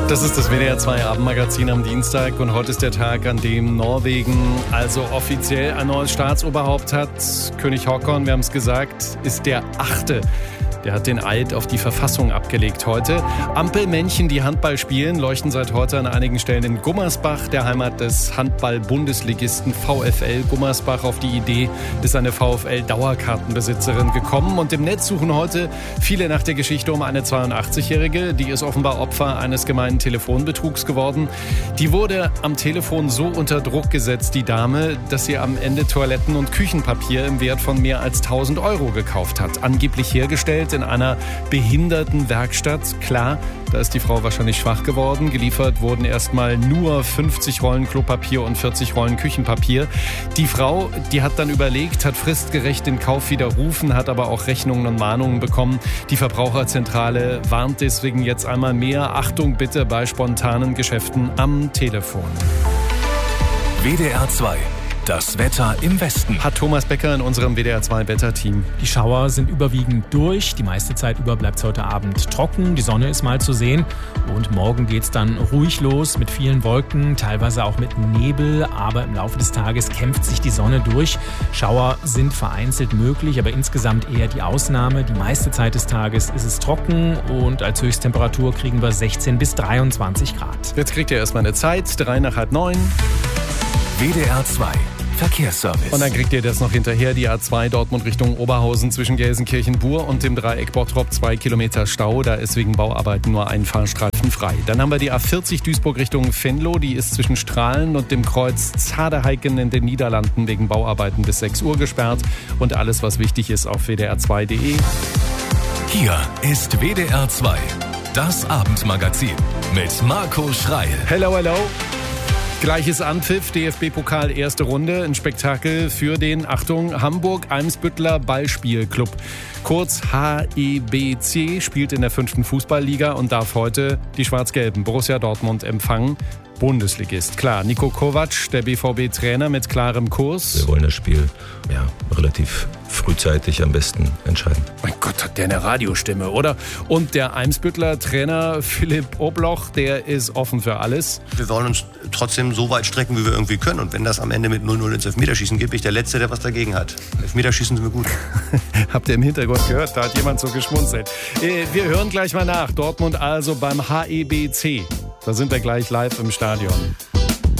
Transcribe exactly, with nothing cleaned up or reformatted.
Das ist das W D R zwei Abendmagazin am Dienstag und heute ist der Tag, an dem Norwegen also offiziell ein neues Staatsoberhaupt hat. König Håkon, wir haben es gesagt, ist der achte. Der hat den Eid auf die Verfassung abgelegt heute. Ampelmännchen, die Handball spielen, leuchten seit heute an einigen Stellen in Gummersbach, der Heimat des Handball-Bundesligisten VfL Gummersbach. Auf die Idee ist eine VfL-Dauerkartenbesitzerin gekommen. Und im Netz suchen heute viele nach der Geschichte um eine zweiundachtzig-Jährige. Die ist offenbar Opfer eines gemeinen Telefonbetrugs geworden. Die wurde am Telefon so unter Druck gesetzt, die Dame, dass sie am Ende Toiletten- und Küchenpapier im Wert von mehr als tausend Euro gekauft hat. Angeblich hergestellt in einer Behindertenwerkstatt. Klar, da ist die Frau wahrscheinlich schwach geworden. Geliefert wurden erstmal nur fünfzig Rollen Klopapier und vierzig Rollen Küchenpapier. Die Frau, die hat dann überlegt, hat fristgerecht den Kauf widerrufen, hat aber auch Rechnungen und Mahnungen bekommen. Die Verbraucherzentrale warnt deswegen jetzt einmal mehr. Achtung bitte bei spontanen Geschäften am Telefon. W D R zwei. Das Wetter im Westen. Hat Thomas Becker in unserem W D R zwei Wetterteam. Die Schauer sind überwiegend durch. Die meiste Zeit über bleibt es heute Abend trocken. Die Sonne ist mal zu sehen. Und morgen geht es dann ruhig los mit vielen Wolken, teilweise auch mit Nebel. Aber im Laufe des Tages kämpft sich die Sonne durch. Schauer sind vereinzelt möglich, aber insgesamt eher die Ausnahme. Die meiste Zeit des Tages ist es trocken und als Höchsttemperatur kriegen wir sechzehn bis dreiundzwanzig Grad. Jetzt kriegt ihr erstmal eine Zeit. Drei nach halb neun. W D R zwei. Verkehrsservice. Und dann kriegt ihr das noch hinterher, die A zwei Dortmund Richtung Oberhausen zwischen Gelsenkirchen-Bur und dem Dreieck Bottrop, zwei Kilometer Stau. Da ist wegen Bauarbeiten nur ein Fahrstreifen frei. Dann haben wir die A vierzig Duisburg Richtung Venlo. Die ist zwischen Strahlen und dem Kreuz Zadeheiken in den Niederlanden wegen Bauarbeiten bis sechs Uhr gesperrt. Und alles, was wichtig ist, auf w d r zwei punkt de. Hier ist W D R zwei, das Abendmagazin mit Marco Schreil. Hello, hello. Gleiches Anpfiff, D F B-Pokal erste Runde, ein Spektakel für den, Achtung, Hamburg-Eimsbütteler Ballspielclub. Kurz H E B C, spielt in der fünften Fußballliga und darf heute die Schwarz-Gelben Borussia Dortmund empfangen. Bundesligist. Klar, Niko Kovac, der B V B-Trainer mit klarem Kurs. Wir wollen das Spiel ja, relativ frühzeitig am besten entscheiden. Mein Gott, hat der eine Radiostimme, oder? Und der Eimsbütteler Trainer Philipp Obloch, der ist offen für alles. Wir wollen uns trotzdem so weit strecken, wie wir irgendwie können. Und wenn das am Ende mit null null ins Elfmeterschießen geht, bin ich der Letzte, der was dagegen hat. Elfmeterschießen sind wir gut. Habt ihr im Hintergrund gehört? Da hat jemand so geschmunzelt. Wir hören gleich mal nach. Dortmund also beim H E B C. Da sind wir gleich live im Stadion.